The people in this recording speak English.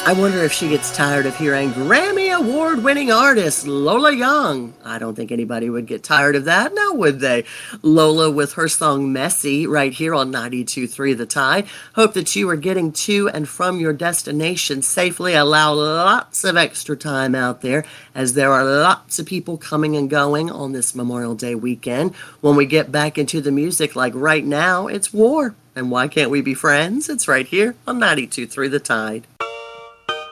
I wonder if she gets tired of hearing Grammy Award-winning artist Lola Young. I don't think anybody would get tired of that, now would they? Lola with her song Messy right here on 92.3 The Tide. Hope that you are getting to and from your destination safely. Allow lots of extra time out there as there are lots of people coming and going on this Memorial Day weekend. When we get back into the music, like right now, it's war. And why can't we be friends? It's right here on 92.3 The Tide.